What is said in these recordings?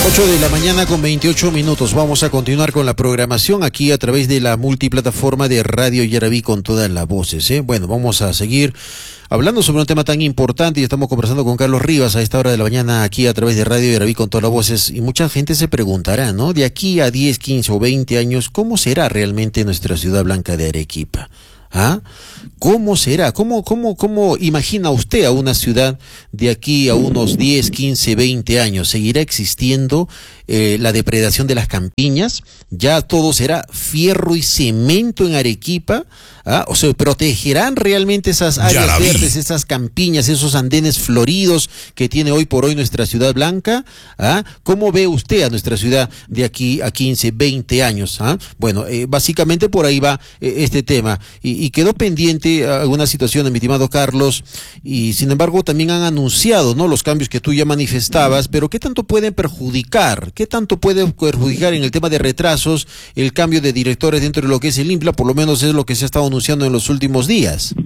8 de la mañana con 28 minutos. Vamos a continuar con la programación aquí a través de la multiplataforma de Radio Yaraví con todas las voces. Bueno, vamos a seguir hablando sobre un tema tan importante y estamos conversando con Carlos Rivas a esta hora de la mañana aquí a través de Radio Yaraví con todas las voces. Y mucha gente se preguntará, ¿no? De aquí a 10, 15 o 20 años, ¿cómo será realmente nuestra ciudad blanca de Arequipa? ¿Ah? ¿Cómo será? ¿Cómo imagina usted a una ciudad de aquí a unos 10, 15, 20 años? ¿Seguirá existiendo la depredación de las campiñas? ¿Ya todo será fierro y cemento en Arequipa? ¿Ah? O sea, ¿protegerán realmente esas áreas verdes, esas campiñas, esos andenes floridos que tiene hoy por hoy nuestra ciudad blanca? ¿Ah? ¿Cómo ve usted a nuestra ciudad de aquí a 15, 20 años? ¿Ah? Bueno, básicamente por ahí va este tema. Y quedó pendiente alguna situación, mi estimado Carlos, y sin embargo también han anunciado, ¿no?, los cambios que tú ya manifestabas, pero ¿qué tanto pueden perjudicar? ¿Qué tanto puede perjudicar en el tema de retrasos el cambio de directores dentro de lo que es el INPLA? Por lo menos es lo que se ha estado anunciando en los últimos días.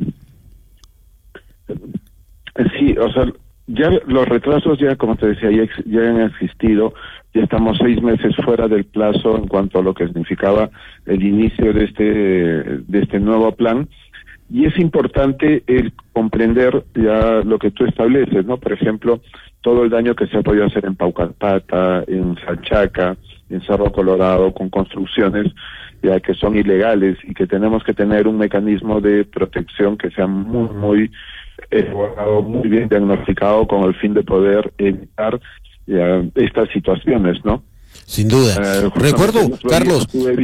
Sí, o sea, ya los retrasos ya, como te decía, ya han existido. Ya estamos 6 meses fuera del plazo en cuanto a lo que significaba el inicio de este nuevo plan. Y es importante el comprender ya lo que tú estableces, ¿no? Por ejemplo, todo el daño que se ha podido hacer en Paucarpata, en Salchaca, en Cerro Colorado, con construcciones ya que son ilegales y que tenemos que tener un mecanismo de protección que sea muy elaborado, muy bien diagnosticado, con el fin de poder evitar estas situaciones, ¿no? Sin duda. Recuerdo, Carlos.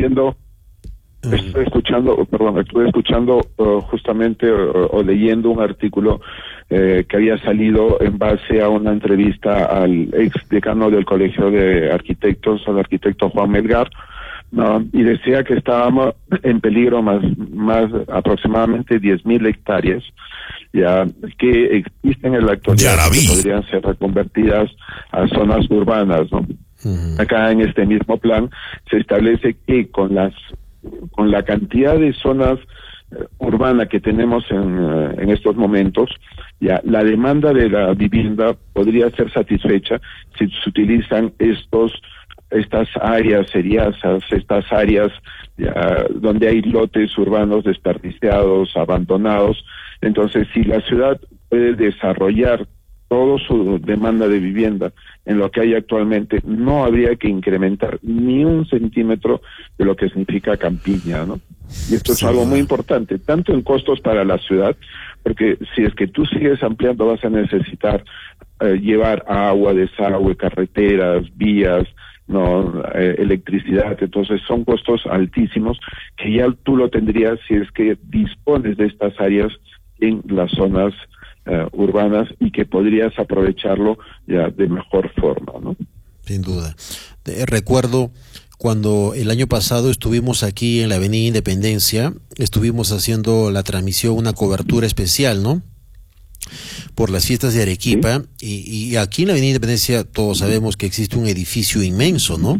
Estuve escuchando justamente o leyendo un artículo que había salido en base a una entrevista al ex decano del Colegio de Arquitectos, al arquitecto Juan Melgar, ¿no? Y decía que estábamos en peligro más aproximadamente 10.000 hectáreas ya que existen en la actualidad, que podrían ser reconvertidas a zonas urbanas, ¿no? Acá en este mismo plan se establece que con la cantidad de zonas urbanas que tenemos en estos momentos, ya la demanda de la vivienda podría ser satisfecha si se utilizan estas áreas seriasas, estas áreas ya, donde hay lotes urbanos desperdiciados, abandonados. Entonces, si la ciudad puede desarrollar toda su demanda de vivienda en lo que hay actualmente, no habría que incrementar ni 1 centímetro de lo que significa campiña, ¿no? Y esto es algo muy importante, tanto en costos para la ciudad, porque si es que tú sigues ampliando vas a necesitar llevar agua, desagüe, carreteras, vías, no electricidad. Entonces son costos altísimos que ya tú lo tendrías si es que dispones de estas áreas en las zonas urbanas y que podrías aprovecharlo ya de mejor forma, ¿no? Sin duda. Recuerdo cuando el año pasado estuvimos aquí en la Avenida Independencia, estuvimos haciendo la transmisión, una cobertura especial, ¿no?, por las fiestas de Arequipa, ¿sí? Y aquí en la Avenida Independencia todos sabemos que existe un edificio inmenso, ¿no?,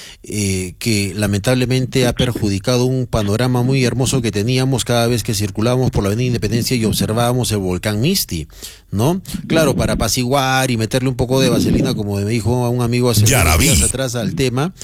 que lamentablemente ha perjudicado un panorama muy hermoso que teníamos cada vez que circulábamos por la Avenida Independencia y observábamos el volcán Misti, ¿no? Claro, para apaciguar y meterle un poco de vaselina, como me dijo a un amigo hace unos días atrás al tema,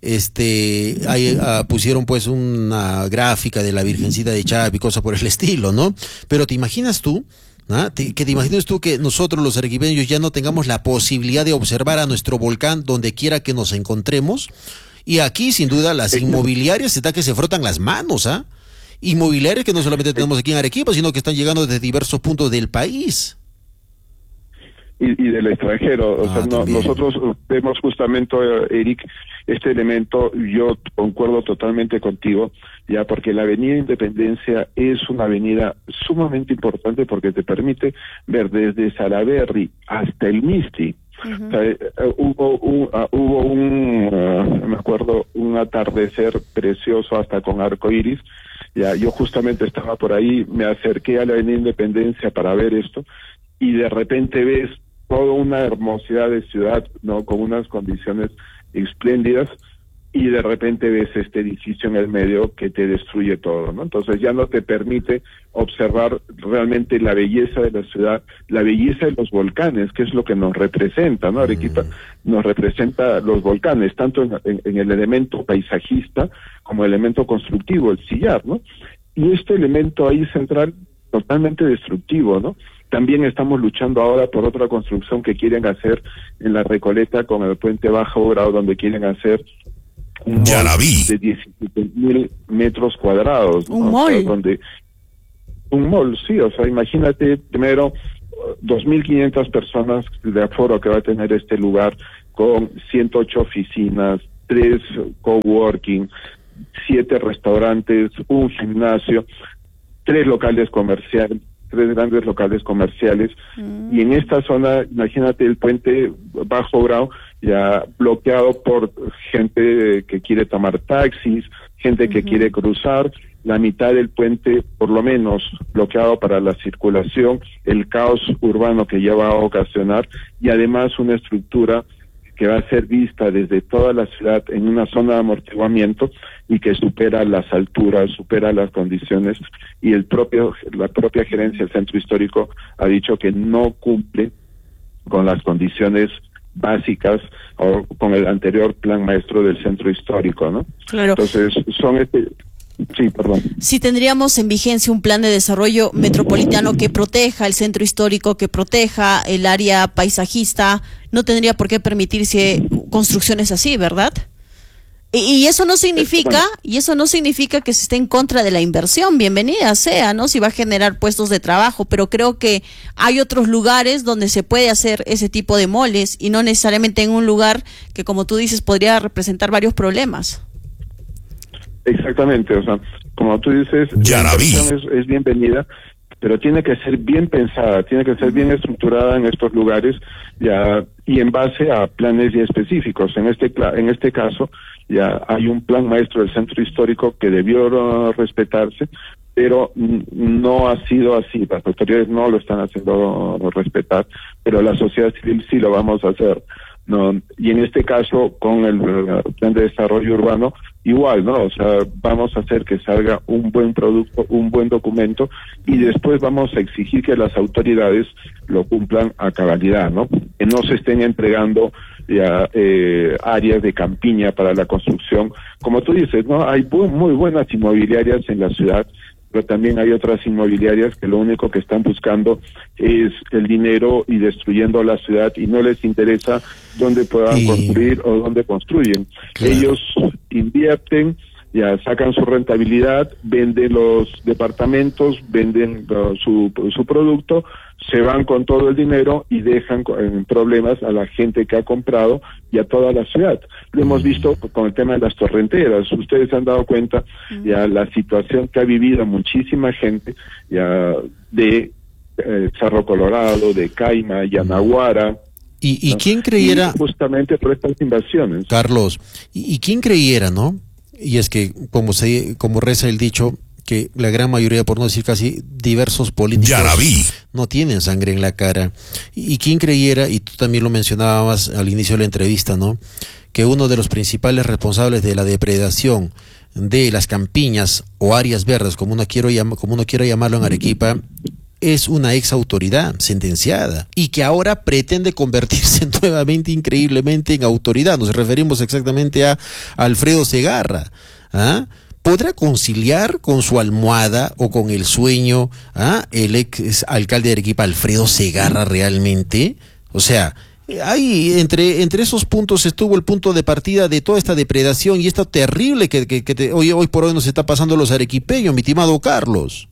ahí pusieron pues una gráfica de la Virgencita de Chapi y cosas por el estilo, ¿no? Pero ¿te imaginas tú? ¿Te imaginas tú que nosotros los arequipeños ya no tengamos la posibilidad de observar a nuestro volcán donde quiera que nos encontremos? Y aquí, sin duda, las inmobiliarias está que se frotan las manos, ¿ah? Inmobiliarias que no solamente tenemos aquí en Arequipa, sino que están llegando desde diversos puntos del país. Y del extranjero. O sea, nosotros vemos justamente, Eric, este elemento. Yo concuerdo totalmente contigo, ya, porque la Avenida Independencia es una avenida sumamente importante porque te permite ver desde Salaberry hasta el Misti. O sea, hubo me acuerdo, un atardecer precioso hasta con arco iris. Ya, yo justamente estaba por ahí, me acerqué a la Avenida Independencia para ver esto y de repente ves toda una hermosidad de ciudad, ¿no?, con unas condiciones espléndidas, y de repente ves este edificio en el medio que te destruye todo, ¿no? Entonces ya no te permite observar realmente la belleza de la ciudad, la belleza de los volcanes, que es lo que nos representa, ¿no? Arequipa nos representa los volcanes, tanto en el elemento paisajista como el elemento constructivo, el sillar, ¿no? Y este elemento ahí central, totalmente destructivo, ¿no? También estamos luchando ahora por otra construcción que quieren hacer en la Recoleta con el puente Bajo Grado, donde quieren hacer un mall de 17,000 metros cuadrados, ¿no? Un mall. O sea, un mall, sí, o sea, imagínate primero 2.500 personas de aforo que va a tener este lugar, con 108 oficinas, 3 coworking, 7 restaurantes, un gimnasio, 3 locales comerciales, 3 grandes locales comerciales, y en esta zona, imagínate el puente Bajo Grau ya bloqueado por gente que quiere tomar taxis, gente que quiere cruzar, la mitad del puente por lo menos bloqueado para la circulación, el caos urbano que ya va a ocasionar, y además una estructura que va a ser vista desde toda la ciudad en una zona de amortiguamiento y que supera las alturas, supera las condiciones, y la propia gerencia del centro histórico ha dicho que no cumple con las condiciones básicas o con el anterior plan maestro del centro histórico, ¿no? Claro. Entonces, sí, perdón. Si tendríamos en vigencia un plan de desarrollo metropolitano que proteja el centro histórico, que proteja el área paisajista, no tendría por qué permitirse construcciones así, ¿verdad? Y eso no significa que se esté en contra de la inversión, bienvenida sea, ¿no? Si va a generar puestos de trabajo, pero creo que hay otros lugares donde se puede hacer ese tipo de moles y no necesariamente en un lugar que, como tú dices, podría representar varios problemas. Exactamente, o sea, como tú dices, ya la inversión es bienvenida, pero tiene que ser bien pensada, tiene que ser bien estructurada en estos lugares, ya, y en base a planes ya específicos. En este caso ya hay un plan maestro del centro histórico que debió respetarse, pero no ha sido así. Las autoridades no lo están haciendo respetar, pero la sociedad civil sí lo vamos a hacer, ¿no? Y en este caso, con el plan de desarrollo urbano, igual, ¿no? O sea, vamos a hacer que salga un buen producto, un buen documento, y después vamos a exigir que las autoridades lo cumplan a cabalidad, ¿no? Que no se estén entregando ya áreas de campiña para la construcción. Como tú dices, ¿no? Hay muy buenas inmobiliarias en la ciudad, pero también hay otras inmobiliarias que lo único que están buscando es el dinero y destruyendo la ciudad, y no les interesa dónde puedan construir o dónde construyen. Claro. Ellos invierten, ya sacan su rentabilidad, venden los departamentos, venden su producto, se van con todo el dinero y dejan en problemas a la gente que ha comprado y a toda la ciudad. Lo hemos visto con el tema de las torrenteras. Ustedes se han dado cuenta ya la situación que ha vivido muchísima gente ya de Cerro Colorado, de Caima, Yanaguara. ¿Y quién creyera? Y justamente por estas invasiones. Carlos, ¿y quién creyera, no? Y es que, como reza el dicho, que la gran mayoría, por no decir casi diversos políticos, no tienen sangre en la cara. ¿Y quién creyera, y tú también lo mencionabas al inicio de la entrevista, ¿no?, que uno de los principales responsables de la depredación de las campiñas o áreas verdes, como uno quiera llamarlo en Arequipa, es una ex autoridad sentenciada y que ahora pretende convertirse nuevamente, increíblemente, en autoridad? Nos referimos exactamente a Alfredo Segarra. ¿Ah? ¿Podrá conciliar con su almohada o con el sueño el ex alcalde de Arequipa, Alfredo Segarra, realmente? O sea, ahí entre esos puntos estuvo el punto de partida de toda esta depredación y esto terrible que hoy por hoy nos está pasando a los arequipeños, mi estimado Carlos.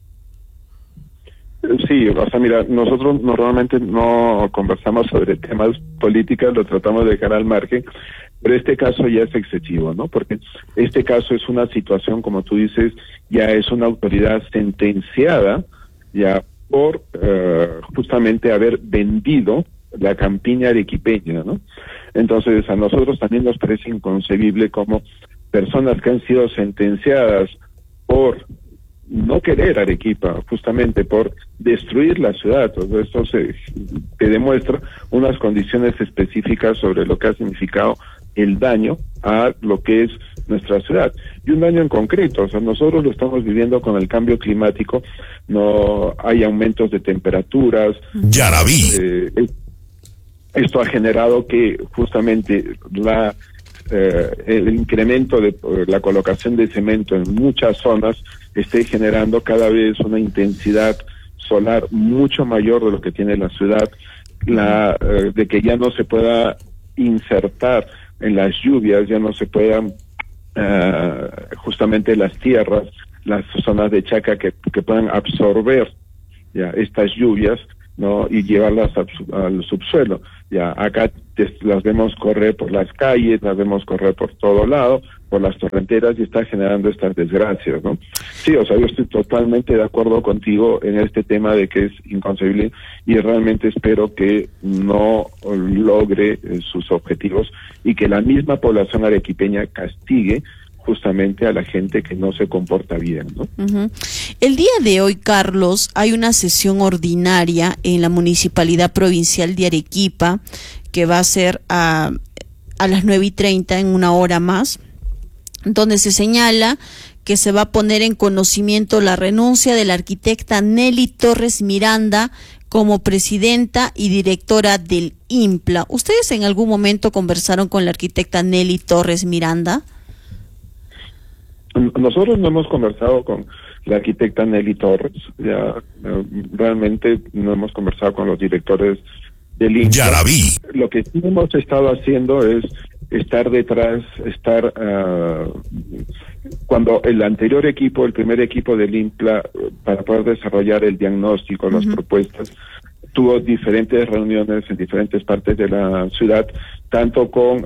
Sí, o sea, mira, nosotros normalmente no conversamos sobre temas políticos, lo tratamos de dejar al margen, pero este caso ya es excesivo, ¿no? Porque este caso es una situación, como tú dices, ya es una autoridad sentenciada ya por justamente haber vendido la campiña arequipeña, ¿no? Entonces, a nosotros también nos parece inconcebible como personas que han sido sentenciadas por no querer Arequipa, justamente por destruir la ciudad. Todo esto te demuestra unas condiciones específicas sobre lo que ha significado el daño a lo que es nuestra ciudad. Y un daño en concreto, o sea, nosotros lo estamos viviendo con el cambio climático, no hay aumentos de temperaturas. Yaraví. Esto ha generado que justamente el incremento de la colocación de cemento en muchas zonas esté generando cada vez una intensidad solar mucho mayor de lo que tiene la ciudad, de que ya no se pueda insertar en las lluvias, ya no se puedan justamente las tierras, las zonas de chaca que puedan absorber ya estas lluvias, ¿no? Y llevarlas al subsuelo. Ya acá las vemos correr por las calles, las vemos correr por todo lado, por las torrenteras, y está generando estas desgracias, ¿no? Sí, o sea, yo estoy totalmente de acuerdo contigo en este tema de que es inconcebible, y realmente espero que no logre sus objetivos y que la misma población arequipeña castigue justamente a la gente que no se comporta bien, ¿no? El día de hoy, Carlos, hay una sesión ordinaria en la Municipalidad Provincial de Arequipa que va a ser a las 9:30, en una hora más, donde se señala que se va a poner en conocimiento la renuncia de la arquitecta Nelly Torres Miranda como presidenta y directora del INPLA. ¿Ustedes en algún momento conversaron con la arquitecta Nelly Torres Miranda? Nosotros no hemos conversado con la arquitecta Nelly Torres, realmente no hemos conversado con los directores del INPLA. Yaraví. Lo que sí hemos estado haciendo es estar detrás, cuando el anterior equipo, el primer equipo del INPLA, para poder desarrollar el diagnóstico, las propuestas, tuvo diferentes reuniones en diferentes partes de la ciudad, tanto con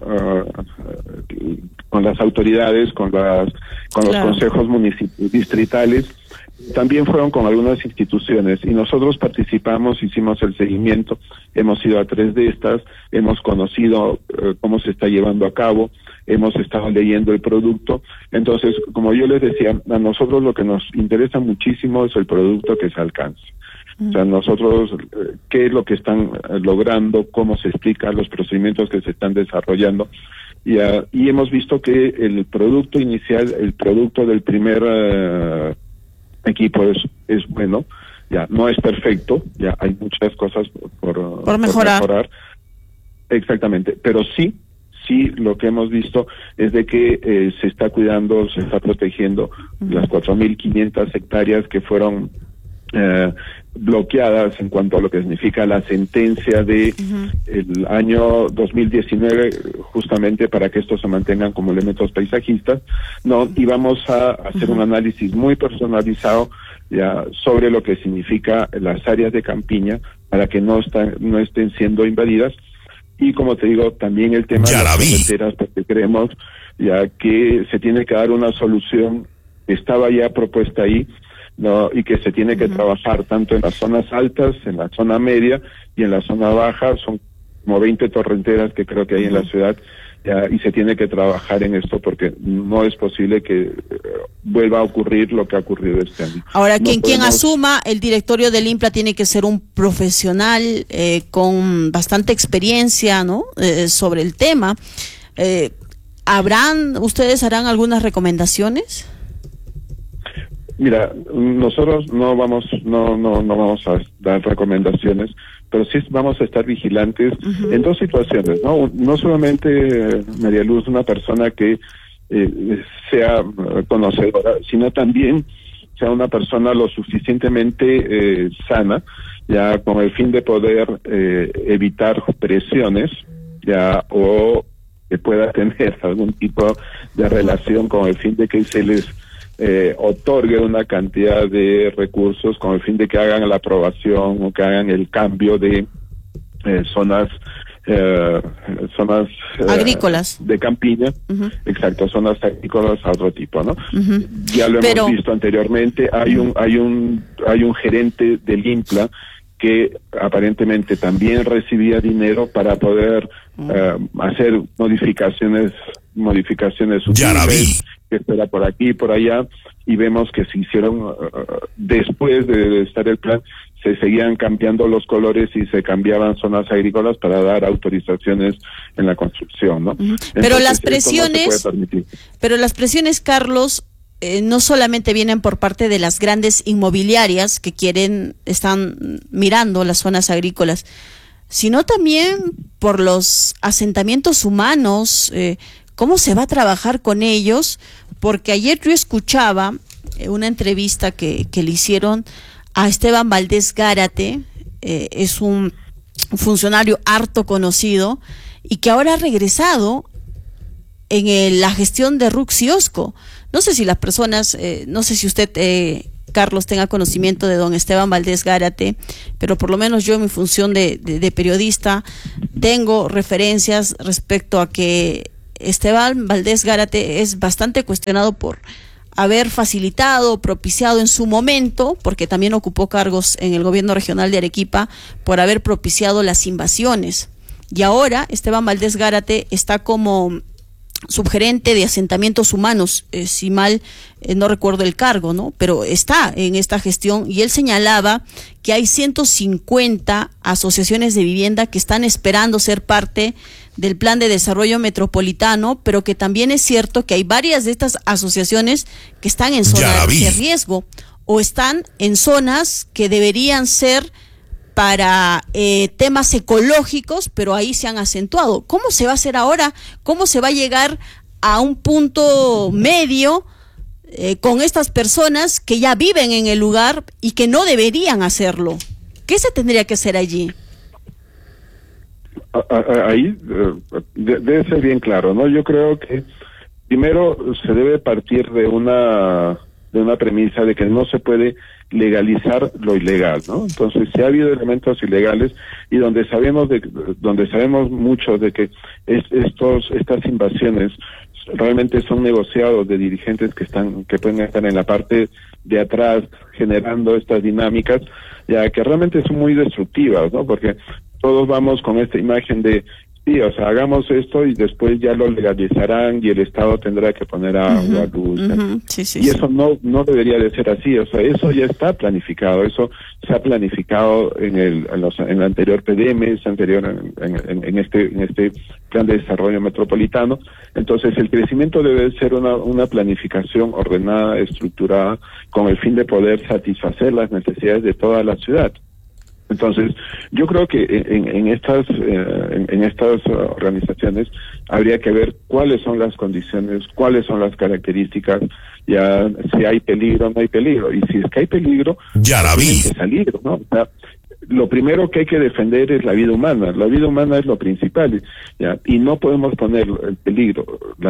las autoridades, con los consejos distritales, también fueron con algunas instituciones, y nosotros participamos, hicimos el seguimiento, hemos ido a 3 de estas, hemos conocido cómo se está llevando a cabo, hemos estado leyendo el producto. Entonces, como yo les decía, a nosotros lo que nos interesa muchísimo es el producto que se alcance. O sea, nosotros, qué es lo que están logrando, cómo se explica, los procedimientos que se están desarrollando, y hemos visto que el producto inicial, el producto del primer equipo es bueno, ya no es perfecto, ya hay muchas cosas por mejorar. Exactamente, pero sí lo que hemos visto es de que se está cuidando, se está protegiendo las 4.500 hectáreas que fueron bloqueadas en cuanto a lo que significa la sentencia de el año 2019, justamente para que estos se mantengan como elementos paisajistas, ¿no? Y vamos a hacer un análisis muy personalizado ya sobre lo que significa las áreas de campiña para que no estén siendo invadidas. Y como te digo, también el tema de las carreteras, porque creemos ya que se tiene que dar una solución que estaba ya propuesta ahí, ¿no? Y que se tiene que trabajar tanto en las zonas altas, en la zona media y en la zona baja. Son como 20 torrenteras que creo que hay en la ciudad, y se tiene que trabajar en esto porque no es posible que vuelva a ocurrir lo que ha ocurrido este año. Ahora, quien asuma el directorio del INPLA tiene que ser un profesional con bastante experiencia, ¿no? Sobre el tema. ¿Ustedes harán algunas recomendaciones? Mira, nosotros no vamos a dar recomendaciones, pero sí vamos a estar vigilantes en 2 situaciones, ¿no? No solamente, María Luz, una persona que sea conocedora, sino también sea una persona lo suficientemente sana, ya con el fin de poder evitar presiones, ya, o que pueda tener algún tipo de relación con el fin de que se les otorgue una cantidad de recursos con el fin de que hagan la aprobación o que hagan el cambio de zonas agrícolas de campiña, exacto, zonas agrícolas a otro tipo, ¿no? Ya lo hemos visto anteriormente. Hay un gerente del INPLA que aparentemente también recibía dinero para poder hacer modificaciones sutiles, que espera por aquí y por allá, y vemos que se hicieron, después de estar el plan, se seguían cambiando los colores y se cambiaban zonas agrícolas para dar autorizaciones en la construcción, ¿no? Pero Entonces, las presiones, Carlos, no solamente vienen por parte de las grandes inmobiliarias que están mirando las zonas agrícolas, sino también por los asentamientos humanos. ¿Cómo se va a trabajar con ellos? Porque ayer yo escuchaba una entrevista que le hicieron a Esteban Valdés Gárate, es un funcionario harto conocido y que ahora ha regresado en la gestión de Ruxiosco. No sé si las personas, no sé si usted, Carlos, tenga conocimiento de don Esteban Valdés Gárate, pero por lo menos yo en mi función de periodista tengo referencias respecto a que Esteban Valdés Gárate es bastante cuestionado por haber facilitado, propiciado en su momento, porque también ocupó cargos en el gobierno regional de Arequipa, por haber propiciado las invasiones. Y ahora Esteban Valdés Gárate está como subgerente de asentamientos humanos, si mal no recuerdo el cargo, ¿no? Pero está en esta gestión y él señalaba que hay 150 asociaciones de vivienda que están esperando ser parte del plan de desarrollo metropolitano, pero que también es cierto que hay varias de estas asociaciones que están en zonas de riesgo o están en zonas que deberían ser para temas ecológicos, pero ahí se han acentuado. ¿Cómo se va a hacer ahora? ¿Cómo se va a llegar a un punto medio con estas personas que ya viven en el lugar y que no deberían hacerlo? ¿Qué se tendría que hacer allí? Ahí debe ser bien claro, ¿no? Yo creo que primero se debe partir de una premisa de que no se puede legalizar lo ilegal, ¿no? Entonces, si ha habido elementos ilegales y donde sabemos mucho de que estas invasiones realmente son negociados de dirigentes que pueden estar en la parte de atrás generando estas dinámicas, ya que realmente son muy destructivas, ¿no? Porque todos vamos con esta imagen de sí, o sea, hagamos esto y después ya lo legalizarán y el Estado tendrá que poner agua, luz. Y eso no debería de ser así, o sea, eso ya está planificado, eso se ha planificado en el anterior PDM, es anterior en este plan de desarrollo metropolitano. Entonces, el crecimiento debe ser una planificación ordenada, estructurada, con el fin de poder satisfacer las necesidades de toda la ciudad. Entonces, yo creo que en estas organizaciones habría que ver cuáles son las condiciones, cuáles son las características, ya si hay peligro o no hay peligro, y si es que hay peligro, tiene que salir, ¿no? O sea, lo primero que hay que defender es la vida humana es lo principal, ¿ya? Y no podemos poner el peligro,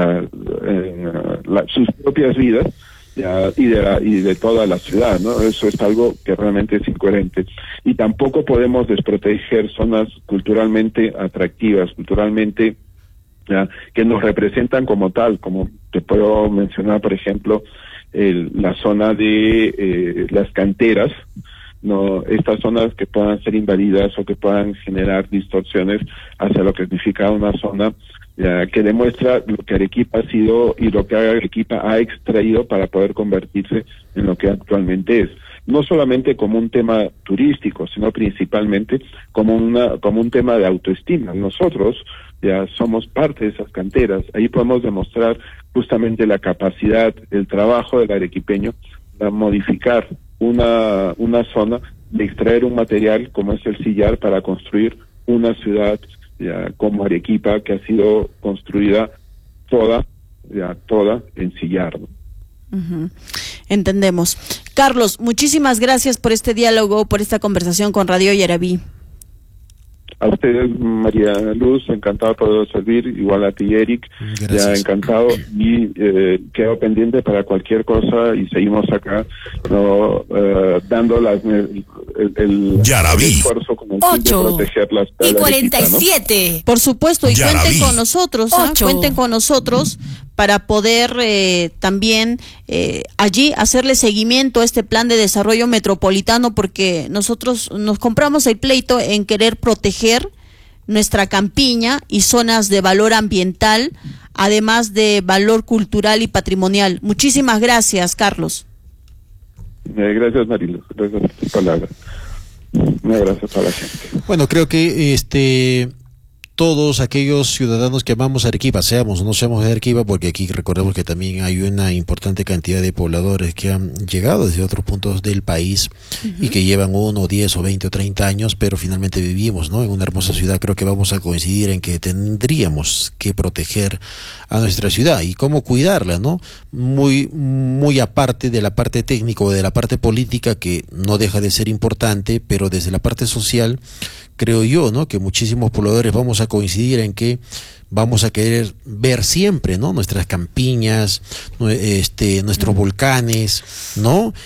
sus propias vidas, ya, y de toda la ciudad, ¿no? Eso es algo que realmente es incoherente. Y tampoco podemos desproteger zonas culturalmente atractivas, culturalmente, ya, que nos representan como tal, como te puedo mencionar, por ejemplo, la zona de las canteras, no, estas zonas que puedan ser invadidas o que puedan generar distorsiones hacia lo que significa una zona que demuestra lo que Arequipa ha sido y lo que Arequipa ha extraído para poder convertirse en lo que actualmente es. No solamente como un tema turístico, sino principalmente como un tema de autoestima. Nosotros ya somos parte de esas canteras. Ahí podemos demostrar justamente la capacidad, el trabajo del arequipeño para modificar una zona, de extraer un material como es el sillar para construir una ciudad ya como Arequipa, que ha sido construida toda en sillar, ¿no? Entendemos. Carlos, muchísimas gracias por este diálogo, por esta conversación con Radio Yaraví. A ustedes, María Luz, encantado de poder servir, igual a ti, Eric, gracias. Ya encantado, y quedo pendiente para cualquier cosa y seguimos acá, dando el esfuerzo con el fin de proteger las 8:47, ¿no? Por supuesto, y cuenten con nosotros, cuenten con nosotros para poder también allí hacerle seguimiento a este plan de desarrollo metropolitano, porque nosotros nos compramos el pleito en querer proteger nuestra campiña y zonas de valor ambiental además de valor cultural y patrimonial. Muchísimas gracias, Carlos. Gracias, Marilu. Gracias por tu palabra. Un abrazo para la gente. Bueno, creo que todos aquellos ciudadanos que amamos Arequipa, seamos o no seamos de Arequipa, porque aquí recordemos que también hay una importante cantidad de pobladores que han llegado desde otros puntos del país y que llevan 1, 10 o 20 o 30 años, pero finalmente vivimos, ¿no?, en una hermosa ciudad. Creo que vamos a coincidir en que tendríamos que proteger a nuestra ciudad y cómo cuidarla, ¿no? Muy aparte de la parte técnica o de la parte política, que no deja de ser importante, pero desde la parte social, creo yo, ¿no?, que muchísimos pobladores vamos a coincidir en que vamos a querer ver siempre, ¿no?, nuestras campiñas, nuestros volcanes, ¿no?,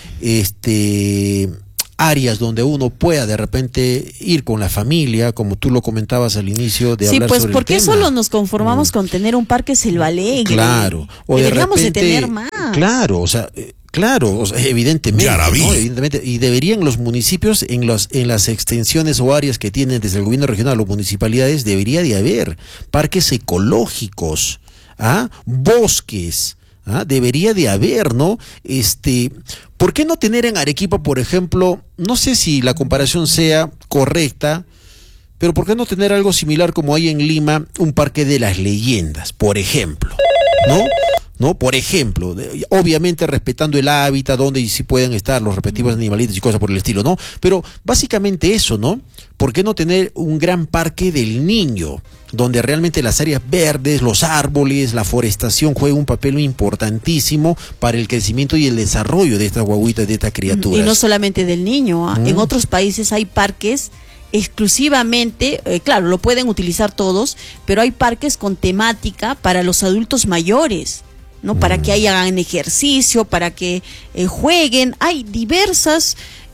áreas donde uno pueda de repente ir con la familia, como tú lo comentabas al inicio de hablar pues sobre ¿por qué el tema? solo nos conformamos con tener un parque Selva Alegre? Claro, o deberíamos de repente, tener más. Claro, evidentemente, ¿no? Evidentemente, y deberían los municipios en las extensiones o áreas que tienen desde el gobierno regional o municipalidades, debería de haber parques ecológicos, bosques, debería de haber, ¿no? ¿Por qué no tener en Arequipa, por ejemplo, no sé si la comparación sea correcta, pero por qué no tener algo similar como hay en Lima, un parque de las leyendas, por ejemplo, ¿no? Por ejemplo, obviamente respetando el hábitat donde sí pueden estar los respectivos animalitos y cosas por el estilo, ¿no? Pero básicamente eso, ¿no? ¿Por qué no tener un gran parque del niño, donde realmente las áreas verdes, los árboles, la forestación juega un papel importantísimo para el crecimiento y el desarrollo de estas guaguitas, de estas criaturas? Y no solamente del niño, en otros países hay parques exclusivamente, claro, lo pueden utilizar todos, pero hay parques con temática para los adultos mayores, ¿no? Para que hagan ejercicio, para que jueguen. Hay diversas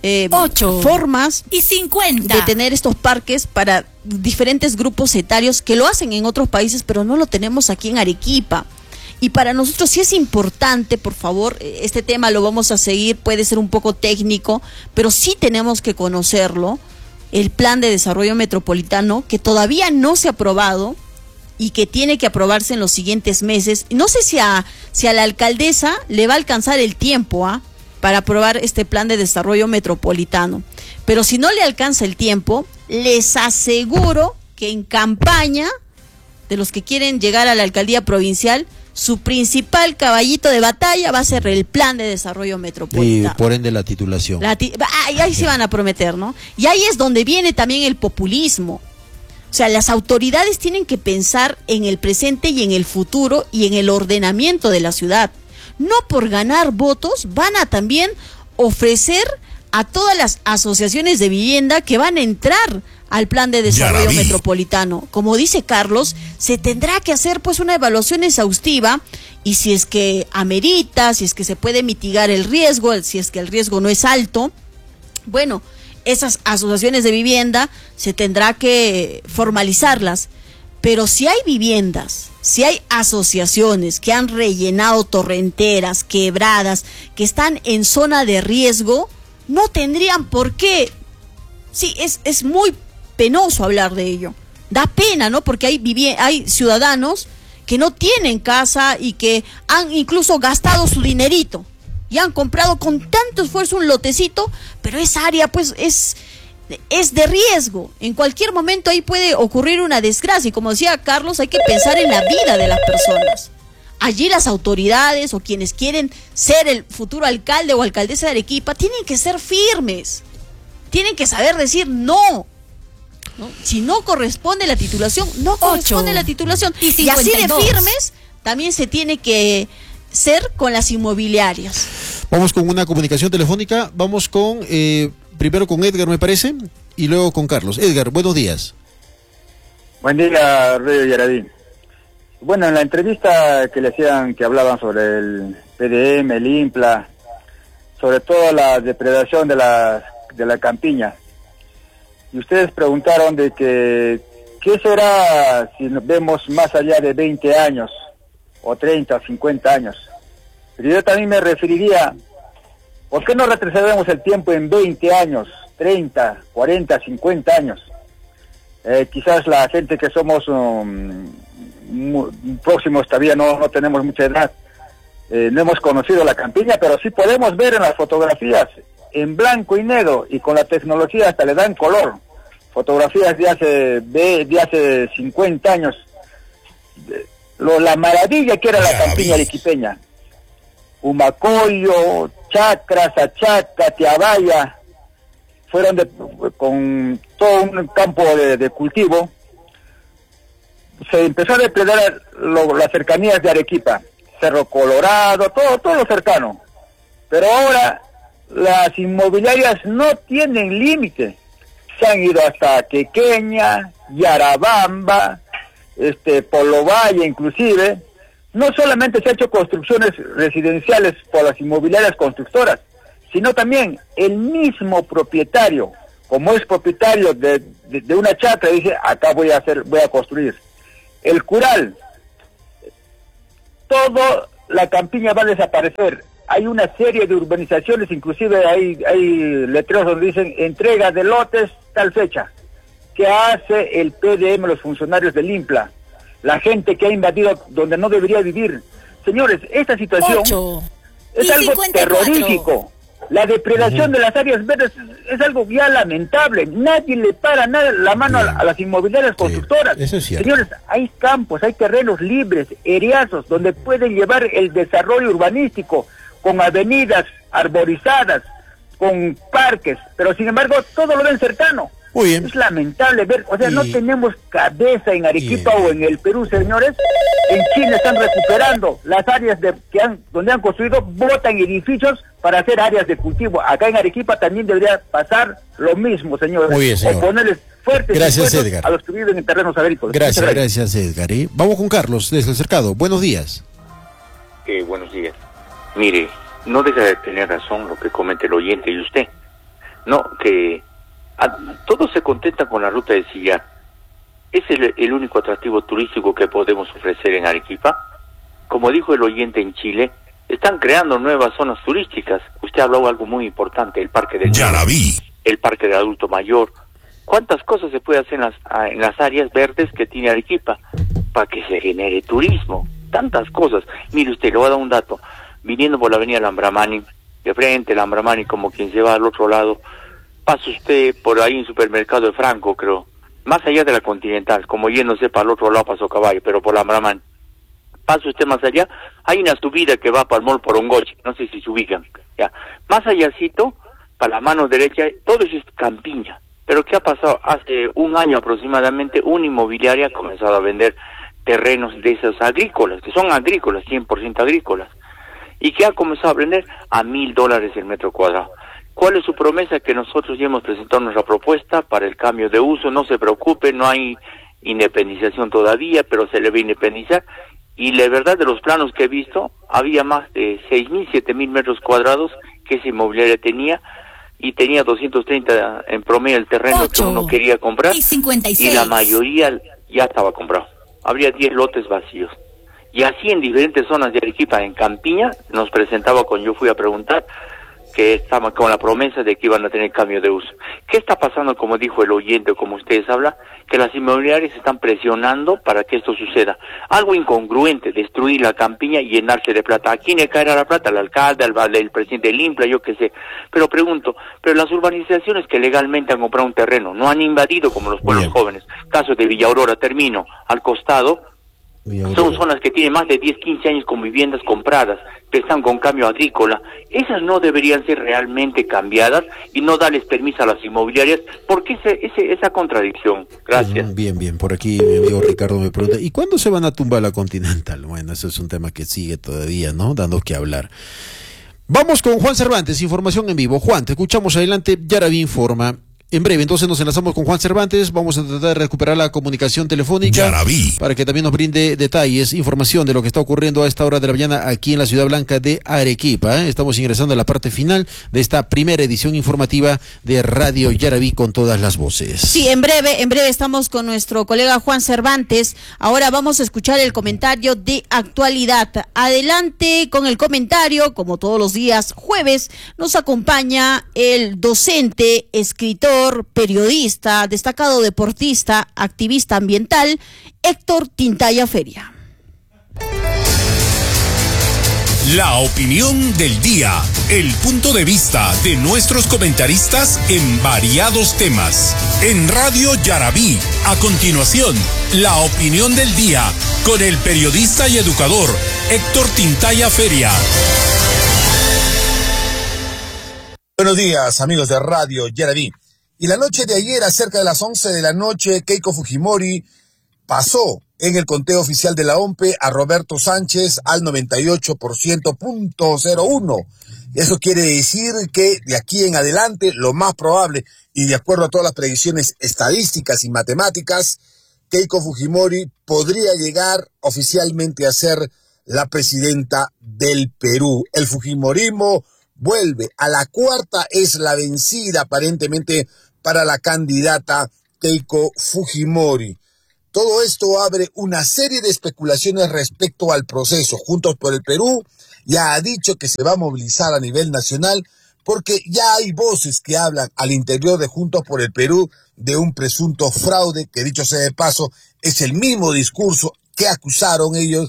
8 formas y 50 de tener estos parques para diferentes grupos etarios que lo hacen en otros países, pero no lo tenemos aquí en Arequipa. Y para nosotros sí es importante, por favor, este tema lo vamos a seguir, puede ser un poco técnico, pero sí tenemos que conocerlo, el plan de desarrollo metropolitano, que todavía no se ha aprobado y que tiene que aprobarse en los siguientes meses. No sé si a la alcaldesa le va a alcanzar el tiempo para aprobar este plan de desarrollo metropolitano, pero si no le alcanza el tiempo, les aseguro que en campaña de los que quieren llegar a la alcaldía provincial, su principal caballito de batalla va a ser el plan de desarrollo metropolitano. Y por ende la titulación. Ahí se van a prometer, ¿no? Y ahí es donde viene también el populismo. O sea, las autoridades tienen que pensar en el presente y en el futuro y en el ordenamiento de la ciudad. No por ganar votos van a también ofrecer a todas las asociaciones de vivienda que van a entrar al plan de desarrollo metropolitano. Como dice Carlos, se tendrá que hacer pues una evaluación exhaustiva y si es que amerita, si es que se puede mitigar el riesgo, si es que el riesgo no es alto, bueno, esas asociaciones de vivienda se tendrá que formalizarlas. Pero si hay viviendas, si hay asociaciones que han rellenado torrenteras, quebradas, que están en zona de riesgo, no tendrían por qué. Sí, es muy penoso hablar de ello. Da pena, ¿no? Porque hay ciudadanos que no tienen casa y que han incluso gastado su dinerito y han comprado con tanto esfuerzo un lotecito, pero esa área pues es de riesgo. En cualquier momento ahí puede ocurrir una desgracia y como decía Carlos, hay que pensar en la vida de las personas. Allí las autoridades o quienes quieren ser el futuro alcalde o alcaldesa de Arequipa tienen que ser firmes, tienen que saber decir no. Si no corresponde la titulación, no corresponde la titulación. Y así de firmes también se tiene que ser con las inmobiliarias. Vamos con una comunicación telefónica, vamos con primero con Edgar, me parece, y luego con Carlos. Edgar, buenos días. Buen día, Radio Yaradí. Bueno, en la entrevista que le hacían, que hablaban sobre el PDM, el IMPLA, sobre todo la depredación de la campiña, y ustedes preguntaron de que ¿qué será si nos vemos más allá de 20 años, o 30, o 50 años? Pero yo también me referiría, ¿por qué no retrocedemos el tiempo en 20 años, 30, 40, 50 años? Quizás la gente que somos próximos todavía no tenemos mucha edad, no hemos conocido la campiña, pero sí podemos ver en las fotografías en blanco y negro, y con la tecnología hasta le dan color, fotografías de hace 50 años, la maravilla que era la campiña arequipeña. Humacoyo, Chacra, Sachaca, Tiabaya, fueron con todo un campo de cultivo. Se empezó a depredar las cercanías de Arequipa, Cerro Colorado, todo lo cercano. Pero ahora las inmobiliarias no tienen límite. Se han ido hasta Quequeña, Yarabamba, Polo Valle inclusive. No solamente se han hecho construcciones residenciales por las inmobiliarias constructoras, sino también el mismo propietario, como es propietario de una chacra, dice, acá voy a construir. El Cural, toda la campiña va a desaparecer. Hay una serie de urbanizaciones, inclusive hay letreros donde dicen entrega de lotes tal fecha. ¿Qué hace el PDM, los funcionarios del INPLA? La gente que ha invadido donde no debería vivir. Señores, esta situación es algo 54. Terrorífico. La depredación de las áreas verdes es algo ya lamentable. Nadie le para nada la mano a las inmobiliarias constructoras. Eso es cierto. Señores, hay campos, hay terrenos libres, eriazos, donde pueden llevar el desarrollo urbanístico, con avenidas arborizadas, con parques, pero sin embargo todo lo ven cercano. Muy bien. Es lamentable ver, o sea, no tenemos cabeza en Arequipa o en el Perú, señores. En Chile están recuperando las áreas donde han construido, botan edificios para hacer áreas de cultivo. Acá en Arequipa también debería pasar lo mismo, señores. Muy bien, señor. O ponerles fuertes Edgar. A los que viven en terrenos agrícolas. Gracias, Edgar. Vamos con Carlos, desde el Cercado. Buenos días. Buenos días. Mire, no deja de tener razón lo que comenta el oyente y usted. No, que todos se contentan con la ruta de Sillar. ¿Es el único atractivo turístico que podemos ofrecer en Arequipa? Como dijo el oyente, en Chile están creando nuevas zonas turísticas. Usted habló de algo muy importante, el Parque del Yarabí, el Parque del Adulto Mayor. ¿Cuántas cosas se puede hacer en las áreas verdes que tiene Arequipa para que se genere turismo? Tantas cosas. Mire usted, le voy a dar un dato. Viniendo por la avenida Lambramani, de frente a Lambramani, como quien se va al otro lado, pasa usted por ahí en Supermercado de Franco, creo, más allá de la Continental, como yéndose para el otro lado, Paso Caballo, pero por Lambramani. Pasa usted más allá, hay una subida que va para el Mall Porongoche, no sé si se ubican, ya. Más allácito, para la mano derecha, todo eso es campiña. Pero ¿qué ha pasado? Hace un año aproximadamente, una inmobiliaria ha comenzado a vender terrenos de esos agrícolas, que son agrícolas, 100% agrícolas. ¿Y qué ha comenzado a vender? A $1,000 el metro cuadrado. ¿Cuál es su promesa? Que nosotros ya hemos presentado nuestra propuesta para el cambio de uso. No se preocupe, no hay independización todavía, pero se le va a independizar. Y la verdad, de los planos que he visto, había más de 6,000, 7,000 metros cuadrados que esa inmobiliaria tenía, y tenía 230 en promedio el terreno que uno quería comprar, y la mayoría ya estaba comprado. Habría 10 lotes vacíos. Y así en diferentes zonas de Arequipa, en campiña, nos presentaba cuando yo fui a preguntar, que estaban con la promesa de que iban a tener cambio de uso. ¿Qué está pasando? Como dijo el oyente, como ustedes hablan, que las inmobiliarias están presionando para que esto suceda. Algo incongruente, destruir la campiña y llenarse de plata. ¿A quién le caerá la plata? ¿Al alcalde, al presidente del INPLA, yo qué sé? Pero pregunto, pero las urbanizaciones que legalmente han comprado un terreno, no han invadido como los pueblos jóvenes. Caso de Villa Aurora, termino, al costado, son zonas que tienen más de 10, 15 años con viviendas compradas, que están con cambio agrícola. Esas no deberían ser realmente cambiadas y no darles permiso a las inmobiliarias. ¿Por qué esa contradicción? Gracias. Bien. Por aquí mi amigo Ricardo me pregunta, ¿y cuándo se van a tumbar la Continental? Bueno, eso es un tema que sigue todavía, ¿no? Dando que hablar. Vamos con Juan Cervantes, información en vivo. Juan, te escuchamos adelante. Yarabí informa. En breve, entonces nos enlazamos con Juan Cervantes, vamos a tratar de recuperar la comunicación telefónica para que también nos brinde detalles, información de lo que está ocurriendo a esta hora de la mañana aquí en la Ciudad Blanca de Arequipa. Estamos ingresando a la parte final de esta primera edición informativa de Radio Yarabí con todas las voces. Sí, en breve estamos con nuestro colega Juan Cervantes. Ahora vamos a escuchar el comentario de actualidad. Adelante con el comentario, como todos los días jueves, nos acompaña el docente, escritor educador, periodista, destacado deportista, activista ambiental, Héctor Tintaya Feria. La opinión del día, el punto de vista de nuestros comentaristas en variados temas. En Radio Yarabí, a continuación, la opinión del día con el periodista y educador Héctor Tintaya Feria. Buenos días, amigos de Radio Yarabí. Y la noche de ayer, cerca de las 11 de la noche, Keiko Fujimori pasó en el conteo oficial de la OMPE a Roberto Sánchez al 98.01. Eso quiere decir que de aquí en adelante, lo más probable, y de acuerdo a todas las predicciones estadísticas y matemáticas, Keiko Fujimori podría llegar oficialmente a ser la presidenta del Perú. El fujimorismo vuelve a la cuarta, es la vencida aparentemente para la candidata Keiko Fujimori. Todo esto abre una serie de especulaciones respecto al proceso. Juntos por el Perú ya ha dicho que se va a movilizar a nivel nacional porque ya hay voces que hablan al interior de Juntos por el Perú de un presunto fraude, que dicho sea de paso, es el mismo discurso que acusaron ellos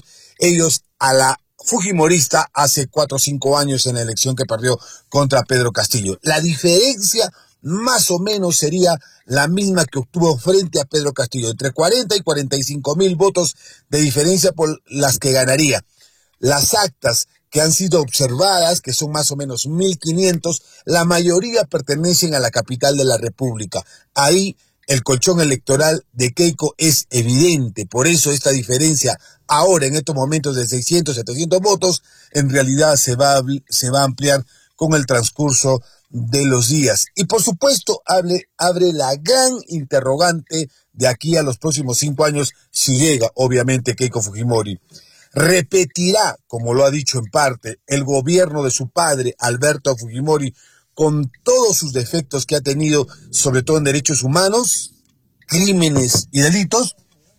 a la fujimorista hace 4 o 5 años en la elección que perdió contra Pedro Castillo. La diferencia más o menos sería la misma que obtuvo frente a Pedro Castillo, entre 40 y 45,000 votos de diferencia por las que ganaría. Las actas que han sido observadas, que son más o menos 1.500, la mayoría pertenecen a la capital de la República. Ahí el colchón electoral de Keiko es evidente, por eso esta diferencia ahora en estos momentos de 600, 700 votos, en realidad se va a ampliar con el transcurso de los días. Y por supuesto abre la gran interrogante de aquí a los próximos 5 años, si llega obviamente Keiko Fujimori. ¿Repetirá, como lo ha dicho en parte, el gobierno de su padre, Alberto Fujimori, con todos sus defectos que ha tenido, sobre todo en derechos humanos, crímenes y delitos?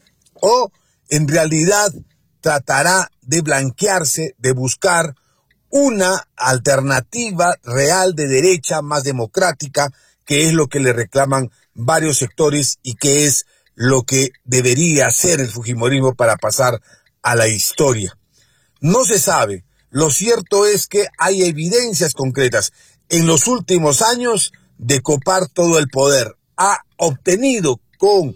¿O en realidad tratará de blanquearse, de buscar una alternativa real de derecha más democrática, que es lo que le reclaman varios sectores y que es lo que debería hacer el fujimorismo para pasar a la historia? No se sabe. Lo cierto es que hay evidencias concretas en los últimos años de copar todo el poder. Ha obtenido con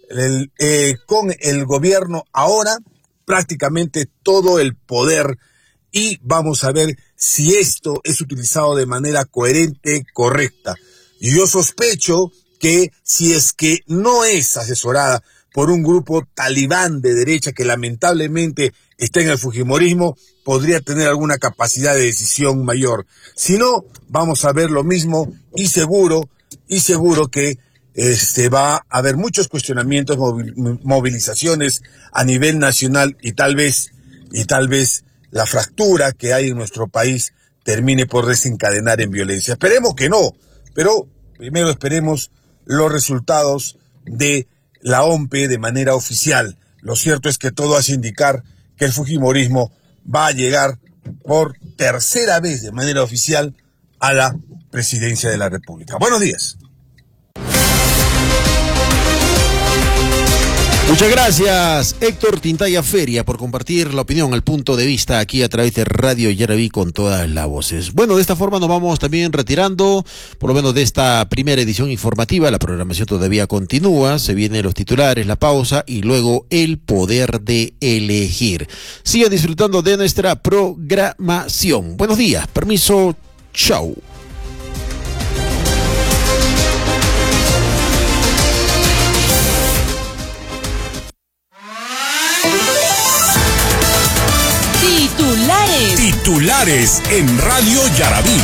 el gobierno ahora prácticamente todo el poder, y vamos a ver si esto es utilizado de manera coherente, correcta. Yo sospecho que si es que no es asesorada por un grupo talibán de derecha que lamentablemente está en el fujimorismo, podría tener alguna capacidad de decisión mayor. Si no, vamos a ver lo mismo y seguro que va a haber muchos cuestionamientos, movilizaciones a nivel nacional y tal vez la fractura que hay en nuestro país termine por desencadenar en violencia. Esperemos que no, pero primero esperemos los resultados de la OMPE de manera oficial. Lo cierto es que todo hace indicar que el fujimorismo va a llegar por tercera vez de manera oficial a la presidencia de la República. Buenos días. Muchas gracias, Héctor Tintaya Feria, por compartir la opinión, el punto de vista aquí a través de Radio Yarabí con todas las voces. Bueno, de esta forma nos vamos también retirando, por lo menos de esta primera edición informativa. La programación todavía continúa, se vienen los titulares, la pausa y luego el poder de elegir. Sigan disfrutando de nuestra programación. Buenos días, permiso, chau. Titulares en Radio Yarabí.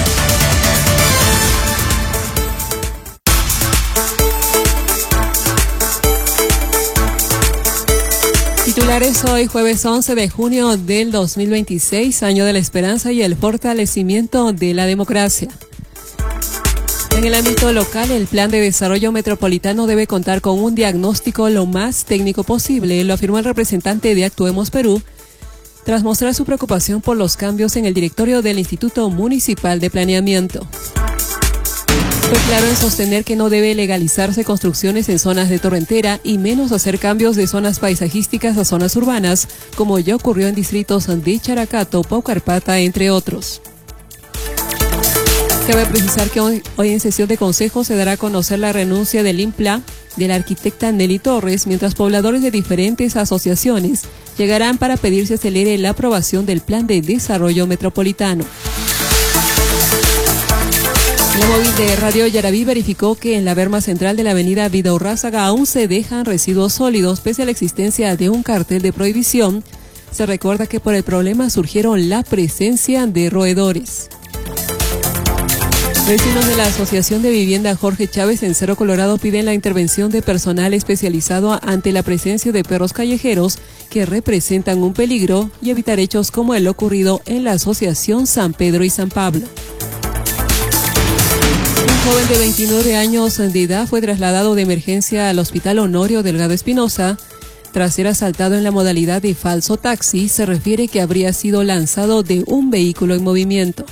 Titulares hoy, jueves 11 de junio del 2026, año de la esperanza y el fortalecimiento de la democracia. En el ámbito local, el plan de desarrollo metropolitano debe contar con un diagnóstico lo más técnico posible, lo afirmó el representante de Actuemos Perú, tras mostrar su preocupación por los cambios en el directorio del Instituto Municipal de Planeamiento. Fue claro en sostener que no debe legalizarse construcciones en zonas de torrentera y menos hacer cambios de zonas paisajísticas a zonas urbanas, como ya ocurrió en distritos de Characato, Paucarpata, entre otros. Cabe precisar que hoy en sesión de consejo se dará a conocer la renuncia del INPLA de la arquitecta Nelly Torres, mientras pobladores de diferentes asociaciones llegarán para pedir se acelere la aprobación del Plan de Desarrollo Metropolitano. La móvil de Radio Yaraví verificó que en la berma central de la avenida Vida Urrázaga aún se dejan residuos sólidos pese a la existencia de un cartel de prohibición. Se recuerda que por el problema surgieron la presencia de roedores. Vecinos de la Asociación de Vivienda Jorge Chávez en Cerro Colorado piden la intervención de personal especializado ante la presencia de perros callejeros que representan un peligro y evitar hechos como el ocurrido en la Asociación San Pedro y San Pablo. Un joven de 29 años de edad fue trasladado de emergencia al Hospital Honorio Delgado Espinosa. Tras ser asaltado en la modalidad de falso taxi, se refiere que habría sido lanzado de un vehículo en movimiento.